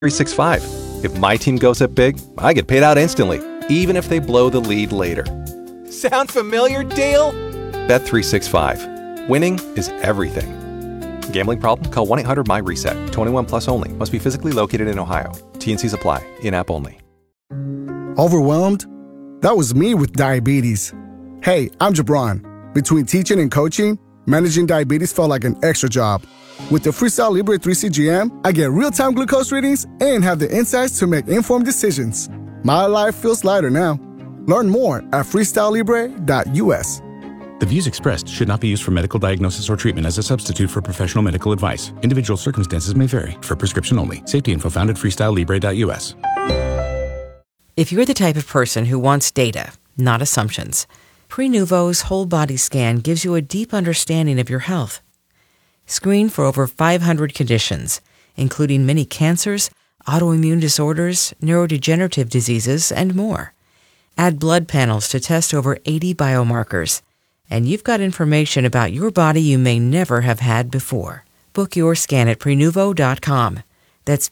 365. If my team goes up big, I get paid out instantly, even if they blow the lead later. Sound familiar, Dale? Bet365. Winning is everything. Gambling problem? Call 1-800-MY-RESET. 21 plus only. Must be physically located in Ohio. T&Cs apply. In-app only. Overwhelmed? That was me with diabetes. Hey, I'm Jabron. Between teaching and coaching, managing diabetes felt like an extra job. With the Freestyle Libre 3 CGM, I get real-time glucose readings and have the insights to make informed decisions. My life feels lighter now. Learn more at freestylelibre.us. The views expressed should not be used for medical diagnosis or treatment as a substitute for professional medical advice. Individual circumstances may vary. For prescription only. Safety info found at freestylelibre.us. If you're the type of person who wants data, not assumptions, Prenuvo's whole body scan gives you a deep understanding of your health. Screen for over 500 conditions, including many cancers, autoimmune disorders, neurodegenerative diseases, and more. Add blood panels to test over 80 biomarkers, and you've got information about your body you may never have had before. Book your scan at Prenuvo.com. That's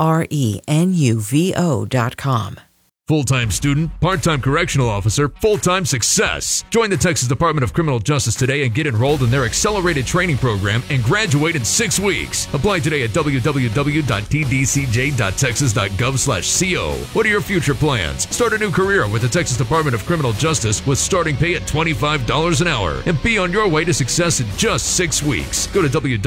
Prenuvo.com. Full-time student, part-time correctional officer, full-time success. Join the Texas Department of Criminal Justice today and get enrolled in their accelerated training program and graduate in 6 weeks. Apply today at www.tdcj.texas.gov/co. What are your future plans? Start a new career with the Texas Department of Criminal Justice with starting pay at $25 an hour and be on your way to success in just 6 weeks. Go to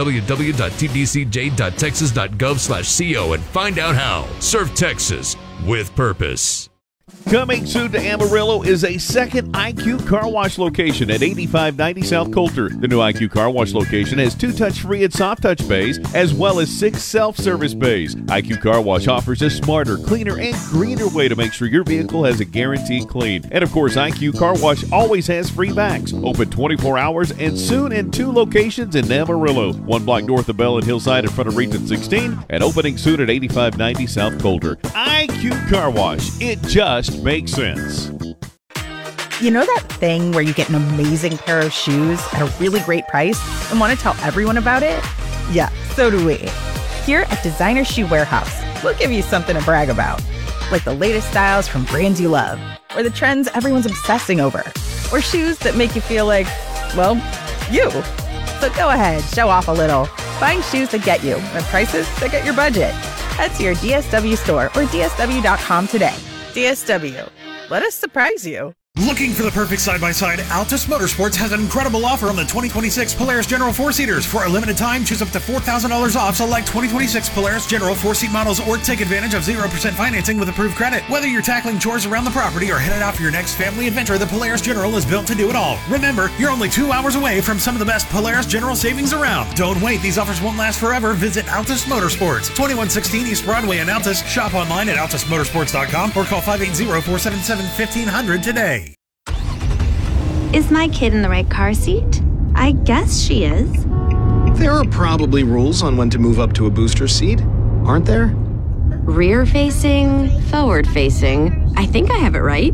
www.tdcj.texas.gov/co and find out how. Serve Texas with purpose. Coming soon to Amarillo is a second IQ Car Wash location at 8590 South Coulter. The new IQ Car Wash location has 2 touch-free and soft touch bays, as well as 6 self-service bays. IQ Car Wash offers a smarter, cleaner, and greener way to make sure your vehicle has a guaranteed clean. And of course, IQ Car Wash always has free bags. Open 24 hours and soon in 2 locations in Amarillo. 1 block north of Bell and Hillside in front of Region 16, and opening soon at 8590 South Coulter. IQ Car Wash. It just makes sense. You know that thing where you get an amazing pair of shoes at a really great price and want to tell everyone about it? Yeah, so do we. Here at Designer Shoe Warehouse, we'll give you something to brag about. Like the latest styles from brands you love, or the trends everyone's obsessing over, or shoes that make you feel like, well, you. So go ahead, show off a little. Find shoes that get you at prices that get your budget. Head to your DSW store or DSW.com today. DSW. Let us surprise you. Looking for the perfect side-by-side? Altus Motorsports has an incredible offer on the 2026 Polaris General 4-seaters. For a limited time, choose up to $4,000 off select 2026 Polaris General 4-seat models or take advantage of 0% financing with approved credit. Whether you're tackling chores around the property or headed out for your next family adventure, the Polaris General is built to do it all. Remember, you're only 2 hours away from some of the best Polaris General savings around. Don't wait. These offers won't last forever. Visit Altus Motorsports, 2116 East Broadway in Altus. Shop online at altusmotorsports.com or call 580-477-1500 today. Is my kid in the right car seat? I guess she is. There are probably rules on when to move up to a booster seat, aren't there? Rear facing, forward facing. I think I have it right.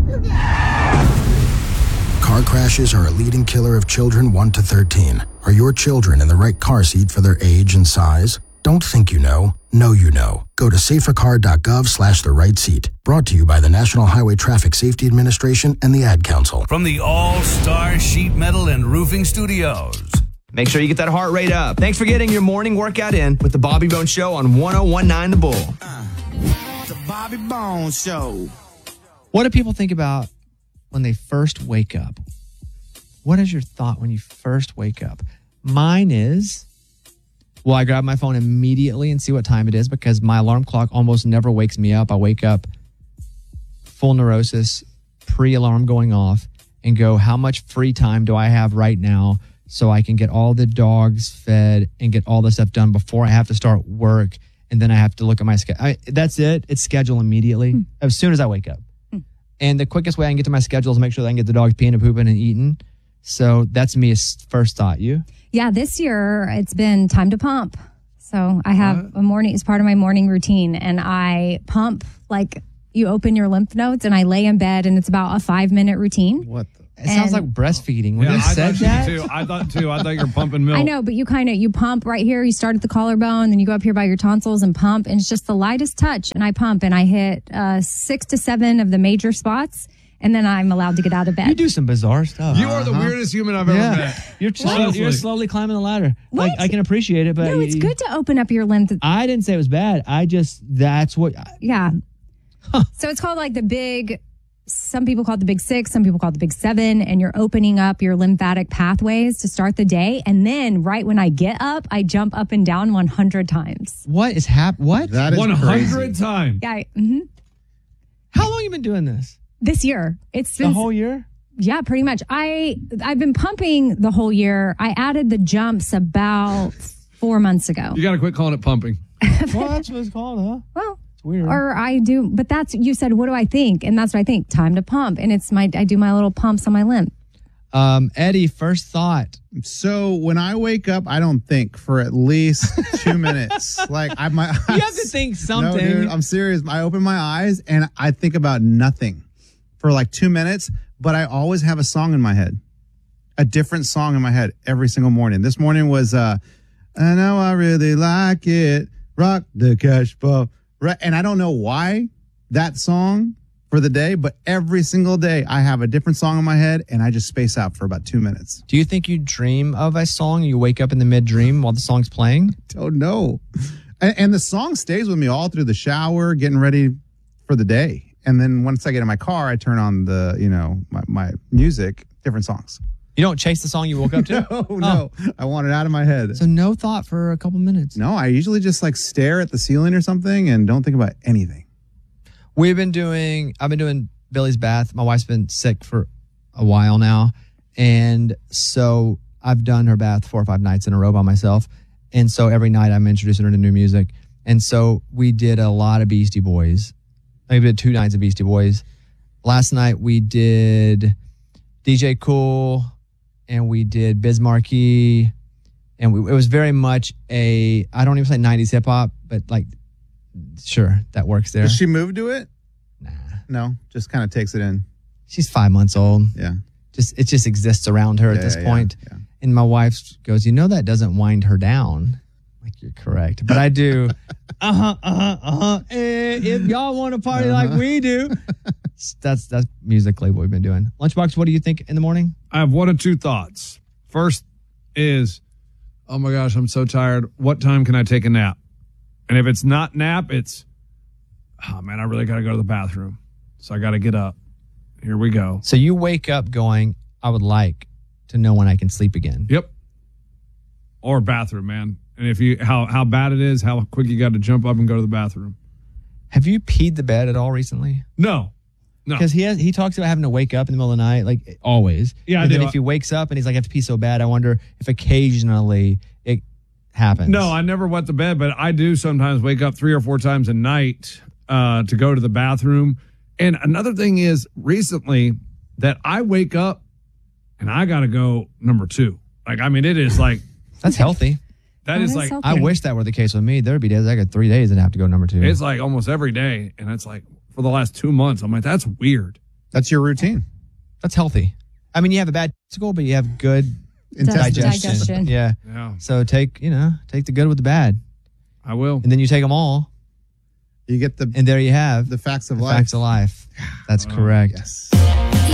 Car crashes are a leading killer of children 1 to 13. Are your children in the right car seat for their age and size? Don't think you know. Know you know. Go to safercar.gov/the right seat. Brought to you by the National Highway Traffic Safety Administration and the Ad Council. From the All-Star Sheet Metal and Roofing Studios. Make sure you get that heart rate up. Thanks for getting your morning workout in with the Bobby Bones Show on 101.9 The Bull. The Bobby Bones Show. What do people think about when they first wake up? What is your thought when you first wake up? Mine is, well, I grab my phone immediately and see what time it is because my alarm clock almost never wakes me up. I wake up full neurosis, pre-alarm going off, and go, how much free time do I have right now so I can get all the dogs fed and get all the stuff done before I have to start work, and then I have to look at my schedule. That's it. It's schedule immediately as soon as I wake up. And the quickest way I can get to my schedule is make sure that I can get the dogs peeing and pooping and eating. So that's me as first thought. You? Yeah, this year it's been time to pump. So I have a morning, it's part of my morning routine, and I pump like you open your lymph nodes and I lay in bed and it's about a 5-minute routine. What? It sounds like breastfeeding. When you said that, I thought too. I thought you were pumping milk. I know, but you pump right here. You start at the collarbone, then you go up here by your tonsils and pump. And it's just the lightest touch. And I pump and I hit 6 to 7 of the major spots. And then I'm allowed to get out of bed. You do some bizarre stuff. You are the weirdest human I've ever met. You're slowly climbing the ladder. What? Like I can appreciate it, but No, it's good to open up your lymph. I didn't say it was bad. That's what. Yeah. So it's called like the big. Some people call it the big 6. Some people call it the big 7. And you're opening up your lymphatic pathways to start the day. And then right when I get up, I jump up and down 100 times. What is happening? What? That is 100 times. Yeah. How long have you been doing this? This year. It's been the whole year? Yeah, pretty much. I've been pumping the whole year. I added the jumps about 4 months ago. You got to quit calling it pumping. Well, that's what it's called, huh? Well, it's weird. Or I do, but you said, what do I think? And that's what I think. Time to pump. And I do my little pumps on my lymph. Eddie, first thought. So when I wake up, I don't think for at least 2 minutes. Like you have to think something. No, dude, I'm serious. I open my eyes and I think about nothing for like 2 minutes, but I always have a song in my head, a different song in my head every single morning. This morning was, I know I really like it, rock the cash ball. Right. And I don't know why that song for the day, but every single day I have a different song in my head and I just space out for about 2 minutes. Do you think you dream of a song and you wake up in the mid-dream while the song's playing? Don't know. And the song stays with me all through the shower, getting ready for the day. And then once I get in my car, I turn on my music, different songs. You don't chase the song you woke up to? No. I want it out of my head. So no thought for a couple minutes? No, I usually just like stare at the ceiling or something and don't think about anything. I've been doing Billy's bath. My wife's been sick for a while now. And so I've done her bath 4 or 5 nights in a row by myself. And so every night I'm introducing her to new music. And so we did a lot of Beastie Boys. We did 2 nights of Beastie Boys. Last night we did DJ Cool and we did Biz Markie. And it was very much I don't even say 90s hip hop, but like, sure, that works there. Does she move to it? Nah. No, just kind of takes it in. She's 5 months old. Yeah. It just exists around her at this point. Yeah. And my wife goes, that doesn't wind her down. Like, you're correct. But I do. If y'all want to party like we do. That's musically what we've been doing. Lunchbox, what do you think in the morning? I have 1 or 2 thoughts. First is, oh my gosh, I'm so tired. What time can I take a nap? And if it's not nap, it's, oh man, I really got to go to the bathroom. So I got to get up. Here we go. So you wake up going, I would like to know when I can sleep again. Yep. Or bathroom, man. And if how bad it is, how quick you got to jump up and go to the bathroom. Have you peed the bed at all recently? No. Because he talks about having to wake up in the middle of the night, like always. Yeah, and then if he wakes up and he's like, I have to pee so bad, I wonder if occasionally it happens. No, I never wet the bed, but I do sometimes wake up 3 or 4 times a night to go to the bathroom. And another thing is recently that I wake up and I got to go number 2. Like, I mean, it is like. That's healthy. That is like. healthy. I wish that were the case with me. There'd be days I got 3 days and have to go number 2. It's like almost every day. And it's like for the last 2 months, I'm like, that's weird. That's your routine. That's healthy. I mean, you have a bad school, but you have good digestion. Yeah. So take the good with the bad. I will. And then you take them all. You get and there you have the facts of life. Facts of life. That's correct. Yes.